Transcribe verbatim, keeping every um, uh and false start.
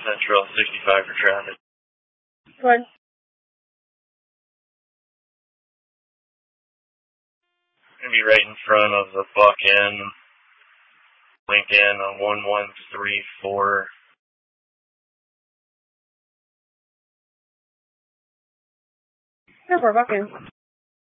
Central, sixty-five for traffic. Good. Gonna be right in front of the Buck Inn, Lincoln on one one three four. Yeah, for Buck Inn.